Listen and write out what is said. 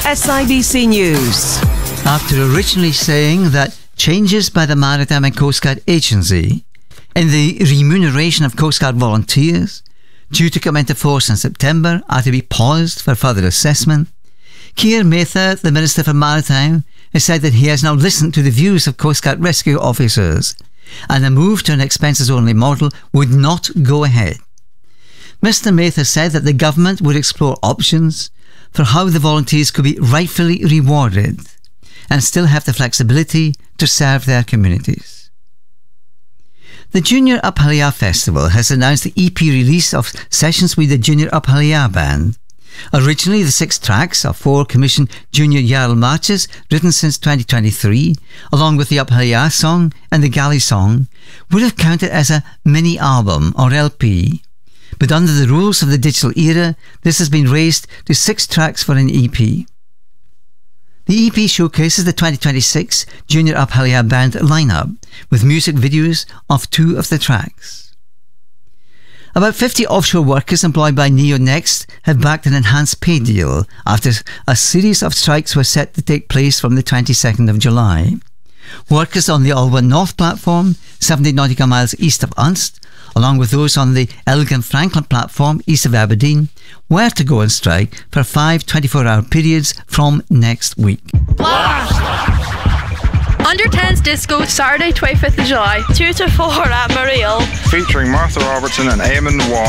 SIBC News. After originally saying that changes by the Maritime and Coast Guard Agency in the remuneration of Coast Guard volunteers, due to come into force in September, are to be paused for further assessment, Keir Mather, the Minister for Maritime, has said that he has now listened to the views of Coast Guard rescue officers and a move to an expenses-only model would not go ahead. Mr Mather said that the government would explore options for how the volunteers could be rightfully rewarded and still have the flexibility to serve their communities. The Junior Up Halea Festival has announced the EP release of sessions with the Junior Up Halea Band. Originally, the 6 tracks of 4 commissioned Junior Jarl marches written since 2023, along with the Up Halea song and the Galley song, would have counted as a mini-album or LP. But under the rules of the digital era, this has been raised to 6 tracks for an EP. The EP showcases the 2026 Junior Up Halea Band lineup, with music videos of 2 of the tracks. About 50 offshore workers employed by NeoNext have backed an enhanced pay deal after a series of strikes were set to take place from the 22nd of July. Workers on the Alwan North platform, 70 nautical miles east of Unst, along with those on the Elgin Franklin platform east of Aberdeen, were to go on strike for 5 24-hour periods from next week. Blast! Under 10s Disco, Saturday 25th of July, 2 to 4 at Mariel. Featuring Martha Robertson and Eamon Waugh.